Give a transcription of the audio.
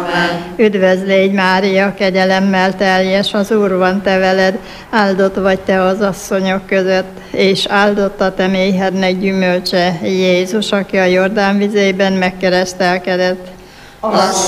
Üdvözl légy, Mária, kegyelemmel teljes, az Úr van te veled, áldott vagy te az asszonyok között, és áldott a te méhednek gyümölcse, Jézus, aki a Jordán vizében megkeresztelkedett.